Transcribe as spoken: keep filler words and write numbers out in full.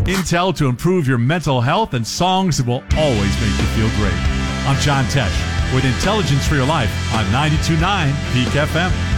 Intel to improve your mental health and songs that will always make you feel great. I'm John Tesh with Intelligence for Your Life on ninety-two point nine Peak F M.